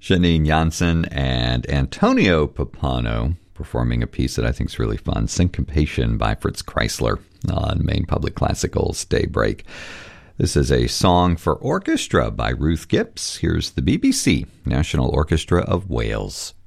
Janine Janssen and Antonio Papano performing a piece that I think is really fun, Syncopation by Fritz Kreisler on Maine Public Classical's Daybreak. This is a song for orchestra by Ruth Gibbs. Here's the BBC National Orchestra of Wales.